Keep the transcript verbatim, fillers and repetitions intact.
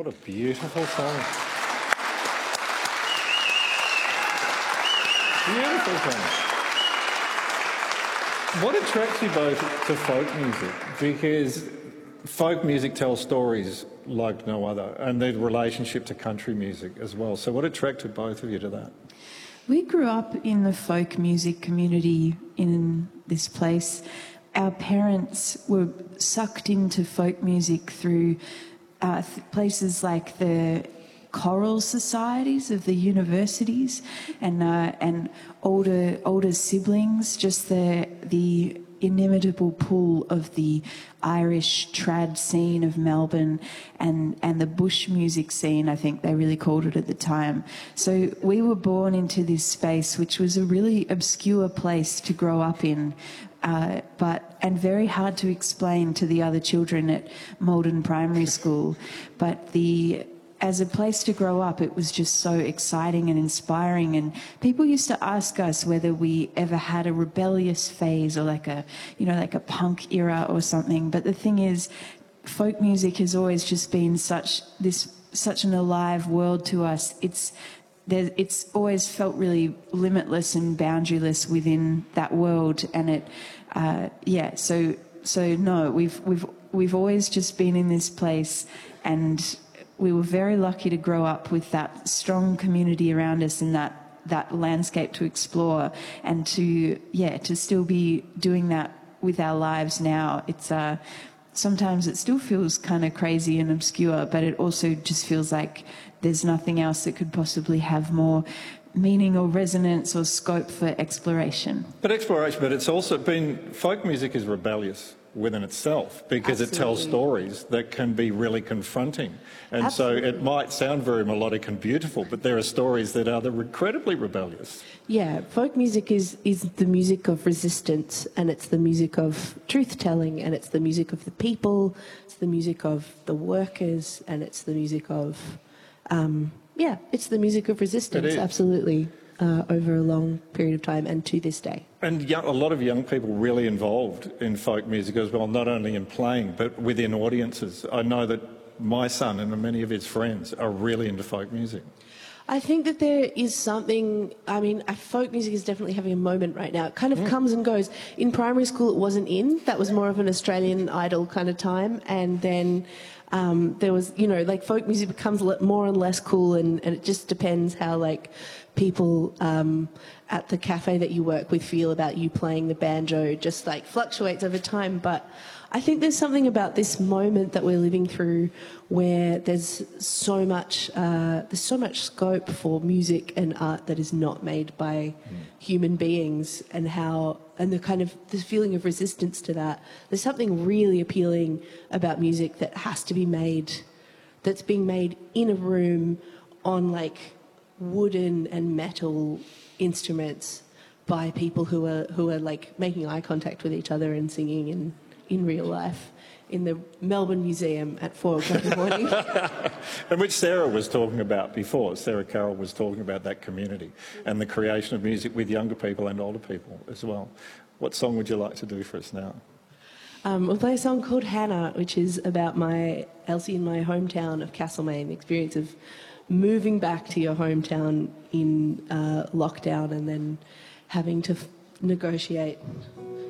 What a beautiful song. Beautiful song. What attracts you both to folk music? Because folk music tells stories like no other, and the relationship to country music as well. So what attracted both of you to that? We grew up in the folk music community in this place. Our parents were sucked into folk music through uh, th- places like the choral societies of the universities, and uh, and older older siblings. Just the the inimitable pull of the Irish trad scene of Melbourne and and the bush music scene, I think they really called it at the time. So we were born into this space, which was a really obscure place to grow up in. Uh, but and very hard to explain to the other children at Malden Primary School. But the as a place to grow up, it was just so exciting and inspiring. And people used to ask us whether we ever had a rebellious phase or like a, you know, like a punk era or something. But the thing is, folk music has always just been such this such an alive world to us. It's there, it's always felt really limitless and boundaryless within that world. And it, uh, yeah. So so no, we've we've we've always just been in this place, and we were very lucky to grow up with that strong community around us and that, that landscape to explore, and to, yeah, to still be doing that with our lives now. It's uh, sometimes it still feels kind of crazy and obscure, but it also just feels like there's nothing else that could possibly have more meaning or resonance or scope for exploration. But exploration, but it's also been, folk music is rebellious within itself, because Absolutely. It tells stories that can be really confronting. And Absolutely. So it might sound very melodic and beautiful, but there are stories that are incredibly rebellious. Yeah, folk music is, is the music of resistance, and it's the music of truth-telling, and it's the music of the people, it's the music of the workers, and it's the music of, um, yeah, it's the music of resistance, absolutely. Uh, over a long period of time and to this day. And young, a lot of young people really involved in folk music as well, not only in playing but within audiences. I know that my son and many of his friends are really into folk music. I think that there is something, I mean, folk music is definitely having a moment right now. It kind of mm. comes and goes. In primary school it wasn't in, that was more of an Australian Idol kind of time, and then um, there was, you know, like folk music becomes more and less cool, and, and it just depends how, like, people um, at the cafe that you work with feel about you playing the banjo. Just like fluctuates over time. But I think there's something about this moment that we're living through where there's so much uh, there's so much scope for music and art that is not made by mm. human beings, and how and the kind of the feeling of resistance to that. There's something really appealing about music that has to be made, that's being made in a room on like wooden and metal instruments by people who are who are like making eye contact with each other and singing in in real life in the Melbourne Museum at four o'clock in the morning. And which Sarah was talking about before. Sarah Carroll was talking about that community and the creation of music with younger people and older people as well. What song would you like to do for us now? Um, we'll play a song called Hannah, which is about my Elsie in my hometown of Castlemaine, the experience of moving back to your hometown in uh, lockdown and then having to f- negotiate